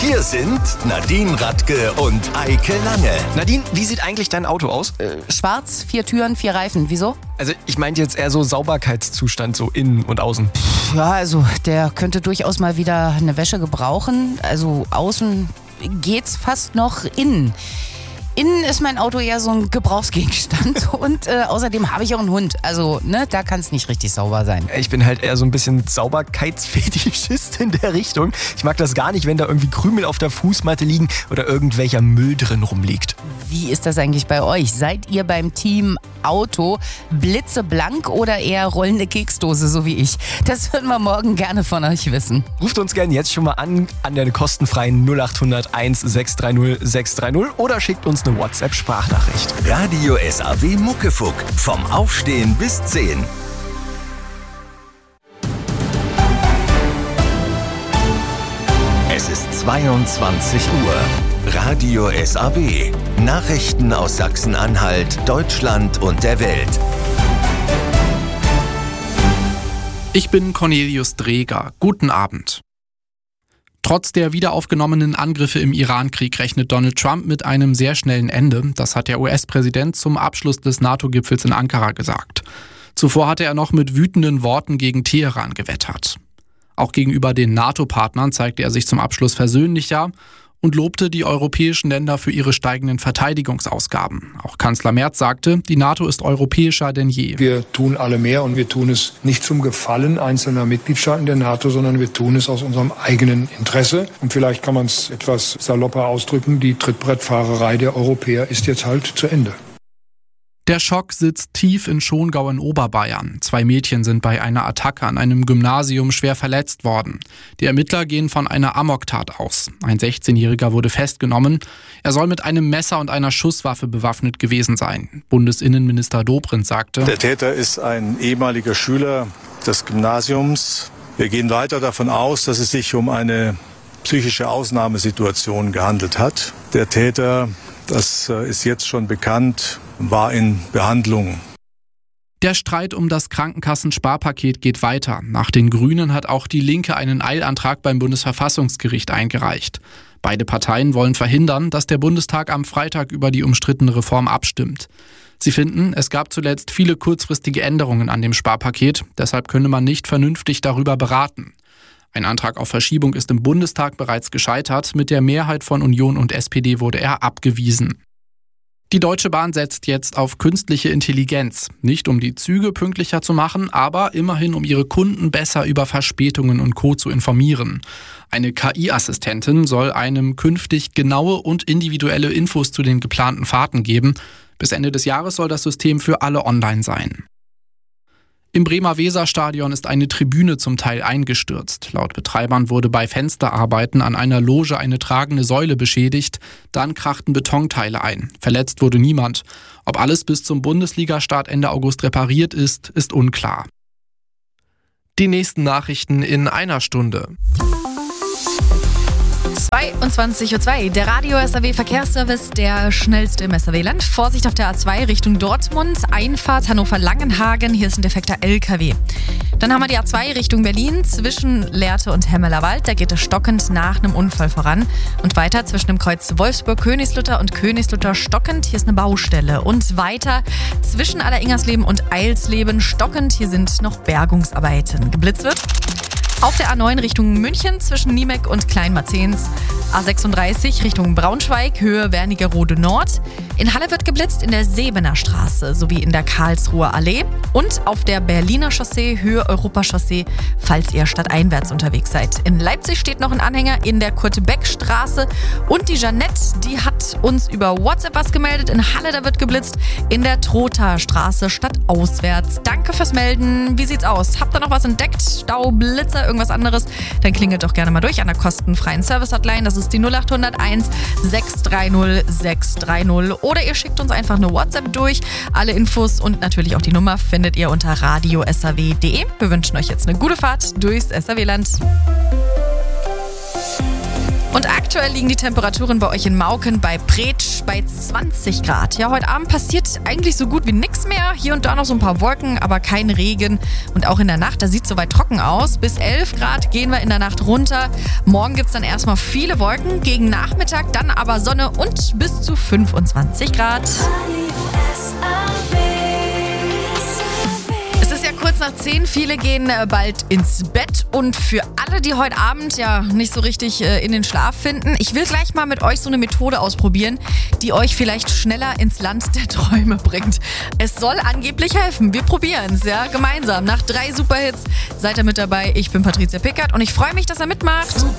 Hier sind Nadine Radke und Eike Lange. Nadine, wie sieht eigentlich dein Auto aus? Schwarz, 4 Türen, 4 Reifen. Wieso? Also ich meinte jetzt eher so Sauberkeitszustand, so innen und außen. Ja, also der könnte durchaus mal wieder eine Wäsche gebrauchen. Also außen geht's fast noch, innen. Innen ist mein Auto eher so ein Gebrauchsgegenstand und außerdem habe ich auch einen Hund. Also, da kann es nicht richtig sauber sein. Ich bin halt eher so ein bisschen Sauberkeitsfetischist in der Richtung. Ich mag das gar nicht, wenn da irgendwie Krümel auf der Fußmatte liegen oder irgendwelcher Müll drin rumliegt. Wie ist das eigentlich bei euch? Seid ihr beim Team Auto blitzeblank oder eher rollende Keksdose, so wie ich? Das würden wir morgen gerne von euch wissen. Ruft uns gerne jetzt schon mal an der kostenfreien 0800 1630 630 oder schickt uns eine WhatsApp-Sprachnachricht. Radio SAW Muckefuck. Vom Aufstehen bis 10. Es ist 22 Uhr. Radio SAW. Nachrichten aus Sachsen-Anhalt, Deutschland und der Welt. Ich bin Cornelius Dreger. Guten Abend. Trotz der wiederaufgenommenen Angriffe im Iran-Krieg rechnet Donald Trump mit einem sehr schnellen Ende. Das hat der US-Präsident zum Abschluss des NATO-Gipfels in Ankara gesagt. Zuvor hatte er noch mit wütenden Worten gegen Teheran gewettert. Auch gegenüber den NATO-Partnern zeigte er sich zum Abschluss versöhnlicher und lobte die europäischen Länder für ihre steigenden Verteidigungsausgaben. Auch Kanzler Merz sagte, die NATO ist europäischer denn je. Wir tun alle mehr und wir tun es nicht zum Gefallen einzelner Mitgliedstaaten der NATO, sondern wir tun es aus unserem eigenen Interesse. Und vielleicht kann man es etwas salopper ausdrücken, die Trittbrettfahrerei der Europäer ist jetzt halt zu Ende. Der Schock sitzt tief in Schongau in Oberbayern. 2 Mädchen sind bei einer Attacke an einem Gymnasium schwer verletzt worden. Die Ermittler gehen von einer Amoktat aus. Ein 16-Jähriger wurde festgenommen. Er soll mit einem Messer und einer Schusswaffe bewaffnet gewesen sein. Bundesinnenminister Dobrindt sagte: Der Täter ist ein ehemaliger Schüler des Gymnasiums. Wir gehen weiter davon aus, dass es sich um eine psychische Ausnahmesituation gehandelt hat. Der Täter, das ist jetzt schon bekannt, war in Behandlung. Der Streit um das Krankenkassensparpaket geht weiter. Nach den Grünen hat auch die Linke einen Eilantrag beim Bundesverfassungsgericht eingereicht. Beide Parteien wollen verhindern, dass der Bundestag am Freitag über die umstrittene Reform abstimmt. Sie finden, es gab zuletzt viele kurzfristige Änderungen an dem Sparpaket, deshalb könne man nicht vernünftig darüber beraten. Ein Antrag auf Verschiebung ist im Bundestag bereits gescheitert. Mit der Mehrheit von Union und SPD wurde er abgewiesen. Die Deutsche Bahn setzt jetzt auf künstliche Intelligenz. Nicht um die Züge pünktlicher zu machen, aber immerhin um ihre Kunden besser über Verspätungen und Co. zu informieren. Eine KI-Assistentin soll einem künftig genaue und individuelle Infos zu den geplanten Fahrten geben. Bis Ende des Jahres soll das System für alle online sein. Im Bremer Weserstadion ist eine Tribüne zum Teil eingestürzt. Laut Betreibern wurde bei Fensterarbeiten an einer Loge eine tragende Säule beschädigt. Dann krachten Betonteile ein. Verletzt wurde niemand. Ob alles bis zum Bundesligastart Ende August repariert ist, ist unklar. Die nächsten Nachrichten in einer Stunde. 22:02 Uhr. Der Radio SAW Verkehrsservice, der schnellste im SAW-Land. Vorsicht auf der A2 Richtung Dortmund, Einfahrt Hannover-Langenhagen. Hier ist ein defekter LKW. Dann haben wir die A2 Richtung Berlin zwischen Lehrte und Hemmelerwald. Da geht es stockend nach einem Unfall voran. Und weiter zwischen dem Kreuz Wolfsburg-Königslutter und Königslutter stockend. Hier ist eine Baustelle. Und weiter zwischen Alleringersleben und Eilsleben stockend. Hier sind noch Bergungsarbeiten. Geblitzt wird auf der A9 Richtung München zwischen Niemeck und Kleinmarzens. A36 Richtung Braunschweig, Höhe Wernigerode Nord. In Halle wird geblitzt in der Sebener Straße sowie in der Karlsruher Allee. Und auf der Berliner Chaussee, Höhe Europachaussee, falls ihr stadteinwärts unterwegs seid. In Leipzig steht noch ein Anhänger in der Kurt-Beck-Straße. Und die Jeanette, die hat uns über WhatsApp was gemeldet. In Halle, da wird geblitzt in der Trothaer Straße stadtauswärts. Danke fürs Melden. Wie sieht's aus? Habt ihr noch was entdeckt? Stau, Blitzer, irgendwas anderes? Dann klingelt doch gerne mal durch an der kostenfreien Service-Hotline. Das ist die 0801 630 630. Oder ihr schickt uns einfach eine WhatsApp durch. Alle Infos und natürlich auch die Nummer findet ihr unter radiosaw.de. Wir wünschen euch jetzt eine gute Fahrt durchs SAW-Land. Und aktuell Aktuell liegen die Temperaturen bei euch in Mauken bei Pretsch bei 20 Grad. Ja, heute Abend passiert eigentlich so gut wie nichts mehr. Hier und da noch so ein paar Wolken, aber kein Regen. Und auch in der Nacht, da sieht es soweit trocken aus. Bis 11 Grad gehen wir in der Nacht runter. Morgen gibt es dann erstmal viele Wolken. Gegen Nachmittag dann aber Sonne und bis zu 25 Grad. Es ist ja kurz nach 10, viele gehen bald ins Bett und für alle, die heute Abend ja nicht so richtig in den Schlaf finden, ich will gleich mal mit euch so eine Methode ausprobieren, die euch vielleicht schneller ins Land der Träume bringt. Es soll angeblich helfen. Wir probieren es, ja, gemeinsam. Nach 3 Superhits seid ihr mit dabei. Ich bin Patricia Pickert und ich freue mich, dass ihr mitmacht.